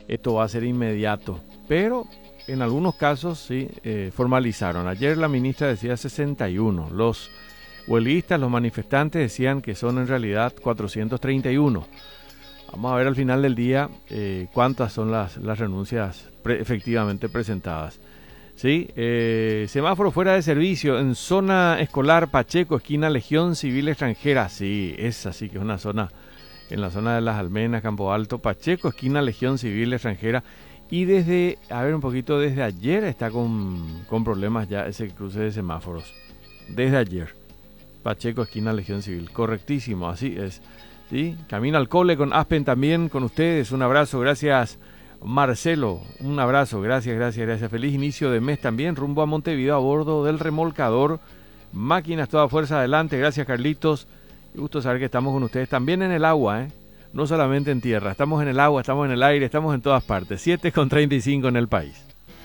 esto va a ser inmediato, pero en algunos casos sí formalizaron. Ayer la ministra decía 61, los huelguistas, los manifestantes decían que son en realidad 431. Vamos a ver al final del día cuántas son las renuncias efectivamente presentadas. Sí, semáforo fuera de servicio en zona escolar Pacheco, esquina Legión Civil Extranjera. Sí, esa sí que es una zona, en la zona de Las Almenas, Campo Alto, Pacheco, esquina Legión Civil Extranjera. Y desde ayer está con problemas ya ese cruce de semáforos. Desde ayer. Pacheco, esquina Legión Civil. Correctísimo, así es. ¿Sí? Camino al cole con Aspen también, con ustedes. Un abrazo, gracias Marcelo. Un abrazo, gracias. Feliz inicio de mes también. Rumbo a Montevideo a bordo del remolcador. Máquinas toda fuerza adelante. Gracias, Carlitos. Qué gusto saber que estamos con ustedes también en el agua, no solamente en tierra. Estamos en el agua, estamos en el aire, estamos en todas partes. 7:35 en el país.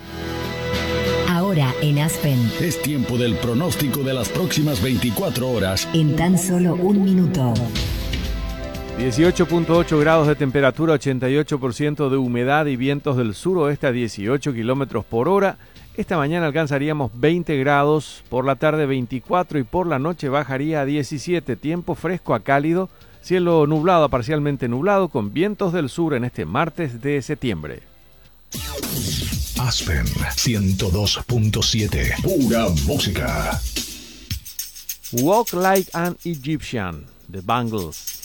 Ahora en Aspen. Es tiempo del pronóstico de las próximas 24 horas. En tan solo un minuto. 18.8 grados de temperatura, 88% de humedad y vientos del suroeste a 18 kilómetros por hora. Esta mañana alcanzaríamos 20 grados, por la tarde 24 y por la noche bajaría a 17. Tiempo fresco a cálido, cielo nublado a parcialmente nublado con vientos del sur en este martes de septiembre. Aspen 102.7. Pura música. Walk Like an Egyptian, The Bangles.